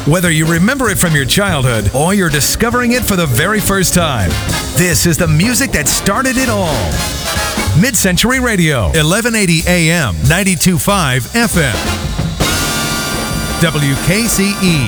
Whether you remember it from your childhood or you're discovering it for the very first time, this is the music that started it all. Mid-Century Radio, 1180 AM, 92.5 FM. WKCE.